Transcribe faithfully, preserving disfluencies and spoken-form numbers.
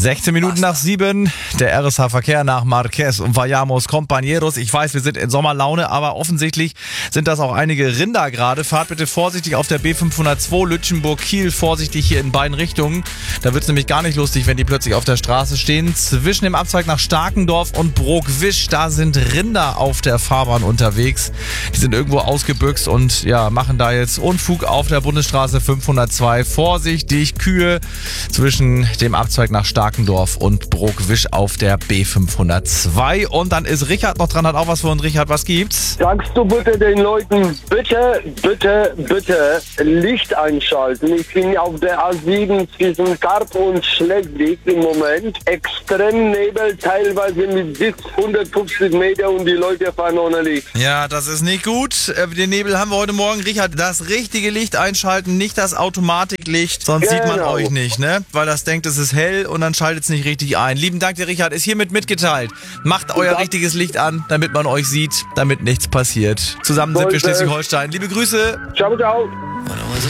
sechzehn Minuten nach sieben, der R S H-Verkehr nach Marquez und Vayamos Compañeros. Ich weiß, wir sind in Sommerlaune, aber offensichtlich sind das auch einige Rinder gerade. Fahrt bitte vorsichtig auf der B fünfhundertzwei Lütschenburg-Kiel, vorsichtig hier in beiden Richtungen. Da wird es nämlich gar nicht lustig, wenn die plötzlich auf der Straße stehen. Zwischen dem Abzweig nach Starkendorf und Brookwisch, da sind Rinder auf der Fahrbahn unterwegs. Die sind irgendwo ausgebüxt und ja, machen da jetzt Unfug auf der Bundesstraße fünfhundertzwei. Vorsichtig, Kühe zwischen dem Abzweig nach Starkendorf und Brookwisch auf der B fünfhundertzwei. Und dann ist Richard noch dran, hat auch was für uns. Richard, was gibt's? Sagst du bitte den Leuten, bitte, bitte, bitte Licht einschalten. Ich bin auf der A sieben zwischen Karp und Schleckwick im Moment. Extrem Nebel, teilweise mit bis hundertfünfzig Meter und die Leute fahren ohne Licht. Ja, das ist nicht gut. Den Nebel haben wir heute Morgen. Richard, das richtige Licht einschalten, nicht das Automatiklicht, sonst Genau. sieht man euch nicht, ne? Weil das denkt, es ist hell und dann schaltet es nicht richtig ein. Lieben Dank dir, Richard, ist hiermit mitgeteilt. Macht euer richtiges Licht an, damit man euch sieht, damit nichts passiert. Zusammen sind wir Schleswig-Holstein. Liebe Grüße. Ciao, ciao.